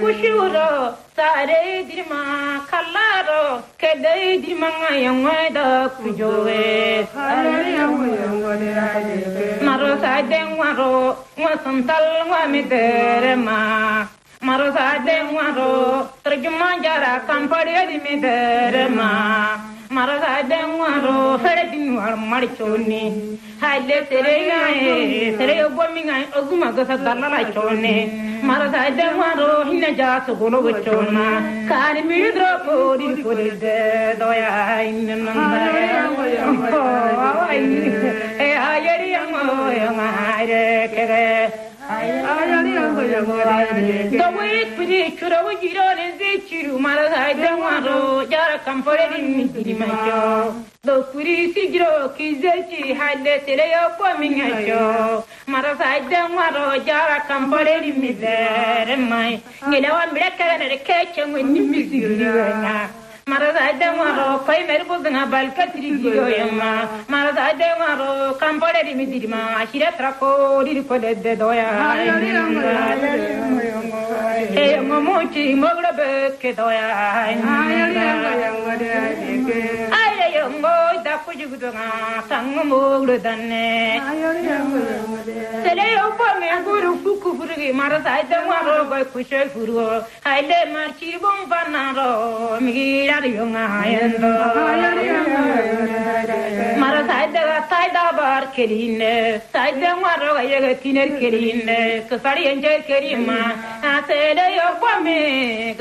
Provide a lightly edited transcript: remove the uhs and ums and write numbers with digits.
kushuro sare dirma kallaro kede dirma yangweda kujowe maro saden waro wasantal wa mederma maro saden waro terjuma jara kampare di mederma maro saden waro feredin war marchoni haile sere bominga oguma gasa dalala chone maro saden waro hinna ja so golo gochona kari midro pori de doya inna e ayeri amo yangare kere the way pretty could have given is the mother I don't want to jar comfort in my show. The pretty sigro kizachi had the Teleo coming at show. Mother I don't want to jar comfort in me there and my black and a catch and when you miss you. Marada demaro, pay meribus and a balcatri, Marada demaro, campore di midima, she traco, recorded the doya. E momochi, mogra che doya. I am boy, da Fujiguna, Sango Danne. Seleo for me, a guru fuku, Marada demaro, by Pusher Furu. I let Marchi Bombanaro, Mara Saida bar Kerine, Saida Maro, Tiner Kerine, Safari and Kerima, I said,